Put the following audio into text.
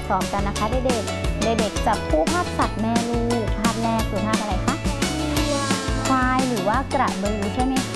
สอบกันนะคะเด็กๆเด็กๆจับคู่ภาพสัตว์แม่ลูกภาพแรกคือภาพอะไรคะควายหรือว่ากระบือใช่ไหมคะ